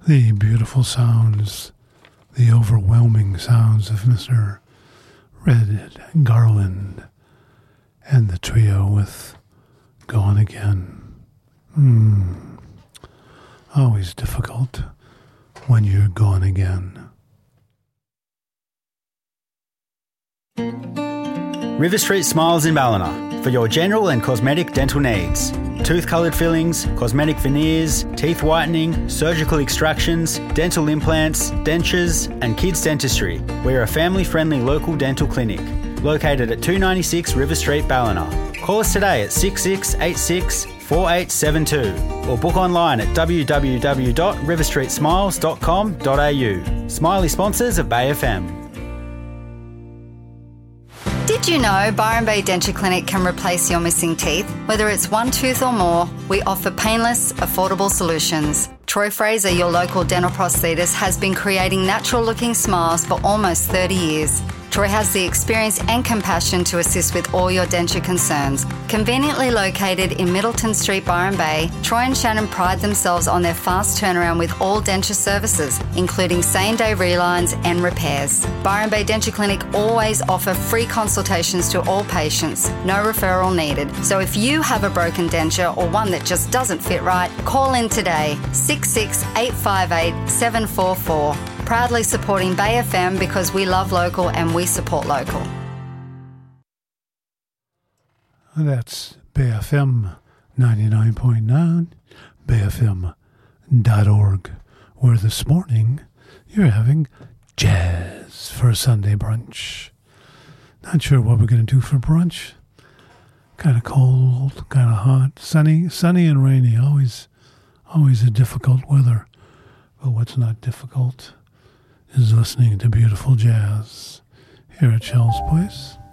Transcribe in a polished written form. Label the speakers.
Speaker 1: The beautiful sounds, the overwhelming sounds of Mr. Red Garland and the trio with Gone Again. Always difficult when you're gone again.
Speaker 2: River Street Smiles in Ballina for your general and cosmetic dental needs. Tooth-coloured fillings, cosmetic veneers, teeth whitening, surgical extractions, dental implants, dentures and kids dentistry. We're a family-friendly local dental clinic located at 296 River Street, Ballina. Call us today at 6686 4872 or book online at www.riverstreetsmiles.com.au. Smiley sponsors of Bay FM.
Speaker 3: Did you know Byron Bay Denture Clinic can replace your missing teeth? Whether it's one tooth or more, we offer painless, affordable solutions. Troy Fraser, your local dental prosthetist, has been creating natural-looking smiles for almost 30 years. Troy has the experience and compassion to assist with all your denture concerns. Conveniently located in Middleton Street, Byron Bay, Troy and Shannon pride themselves on their fast turnaround with all denture services, including same-day relines and repairs. Byron Bay Denture Clinic always offer free consultations to all patients, no referral needed. So if you have a broken denture or one that just doesn't fit right, call in today, 66858 744. Proudly supporting Bay FM because we love local and we support local.
Speaker 1: That's Bay FM 99.9, bayfm.org, where this morning you're having jazz for a Sunday brunch. Not sure what we're going to do for brunch. Kind of cold, kind of hot, sunny and rainy. Always a difficult weather. But what's not difficult is listening to beautiful jazz here at Shell's Place.